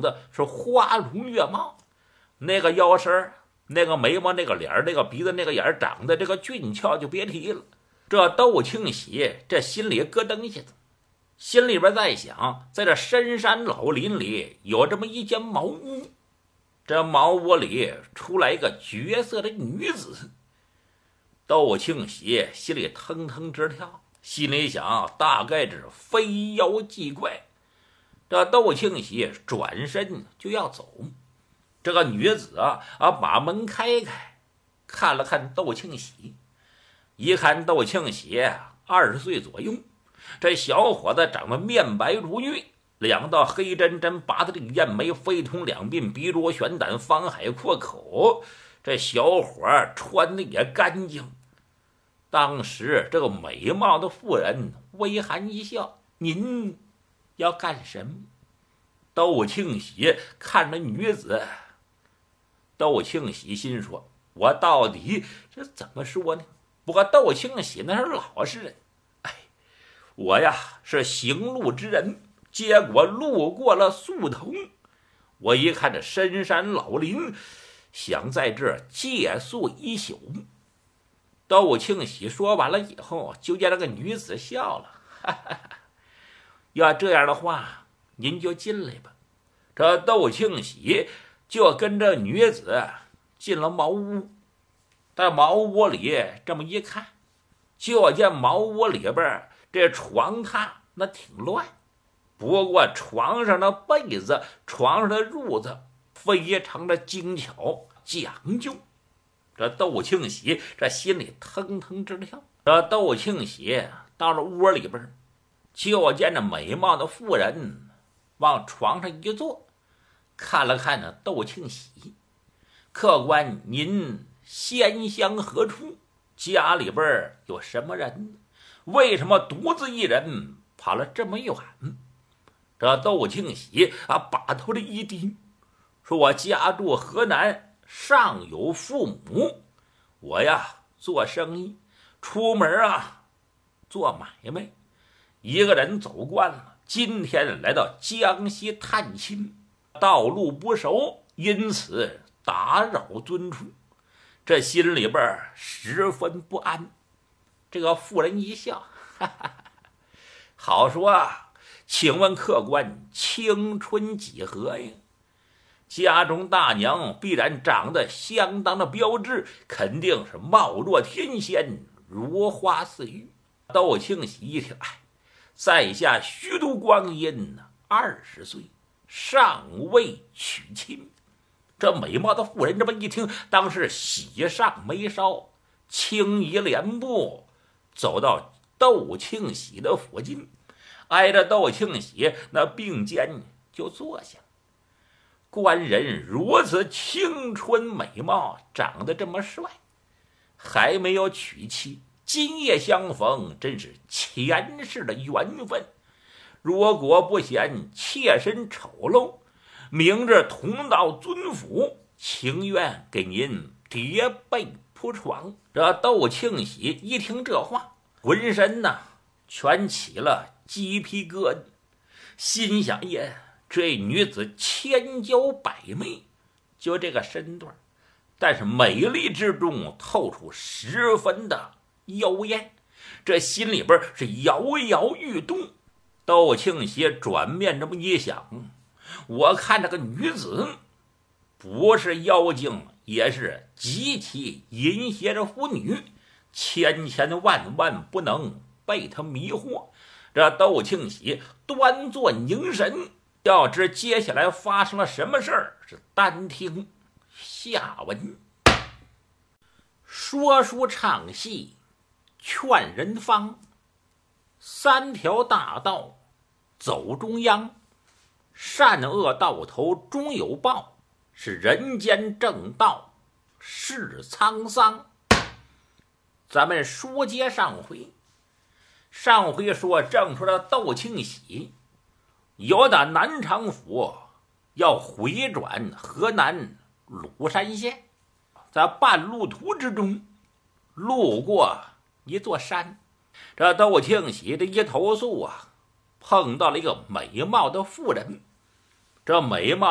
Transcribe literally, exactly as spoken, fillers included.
得是花容月貌，那个腰身，那个眉毛，那个脸，那个鼻子，那个眼，长得这个俊俏就别提了。这窦庆喜这心里咯噔一下子，心里边在想，在这深山老林里有这么一间茅屋，这茅屋里出来一个绝色的女子。窦庆喜心里腾腾直跳，心里想大概是非妖即怪。这窦庆喜转身就要走，这个女子啊啊把门开开，看了看窦庆喜，一看窦庆喜二十岁左右，这小伙子长得面白如玉，两道黑针针拔的艳眉，飞通两鬓，鼻若悬胆，方海阔口。这小伙穿的也干净。当时这个美貌的妇人微含一笑：“您要干什么？”窦庆喜看着女子，窦庆喜心说：“我到底这怎么说呢？”不过窦庆喜那是老实人，哎，我呀是行路之人，结果路过了宿头，我一看这深山老林，想在这儿借宿一宿。窦庆喜说完了以后，就见那个女子笑了，哈哈哈，要这样的话，您就进来吧。这窦庆喜就跟着女子进了茅屋。在茅屋里这么一看，就见茅屋里边这床榻那挺乱，不过床上的被子，床上的褥子非常的精巧讲究。这窦庆喜这心里腾腾直跳。这窦庆喜到了屋里边，就见这美貌的妇人往床上一坐，看了看呢窦庆喜：“客官，您仙乡何处？家里边有什么人？为什么独自一人跑了这么远？”这窦庆喜啊，把头的一低，说：“我家住河南，上有父母，我呀做生意，出门啊做买卖，一个人走惯了，今天来到江西探亲，道路不熟，因此打扰尊处。”这心里边十分不安。这个妇人一笑：“哈哈哈，好说啊，请问客官青春几何呀？家中大娘必然长得相当的标致，肯定是貌若天仙，如花似玉。”窦庆喜一听，哎，在下虚度光阴呢，二十岁，尚未娶亲。这美貌的妇人这么一听，当时喜上眉梢，轻移莲步走到窦庆喜的附近，挨着窦庆喜那并肩就坐下。官人如此青春美貌，长得这么帅，还没有娶妻，今夜相逢，真是前世的缘分。如果不嫌妾身丑陋，明日同到尊府，情愿给您叠被铺床。这窦庆喜一听这话，浑身呐全起了鸡皮疙瘩，心想：耶，这女子千娇百媚，就这个身段，但是美丽之中透出十分的妖艳，这心里边是摇摇欲动。窦庆喜转面这么一想，我看这个女子不是妖精，也是极其淫邪的妇女，千千万万不能被她迷惑。这窦庆喜端坐凝神，要知接下来发生了什么事儿，是单听下文。说书唱戏劝人方，三条大道走中央，善恶到头终有报，是人间正道是沧桑。咱们书接上回，上回说正说的窦庆喜由打南昌府要回转河南鲁山县，在半路途之中路过一座山，这窦庆喜这一投宿啊，碰到了一个美貌的妇人。这美貌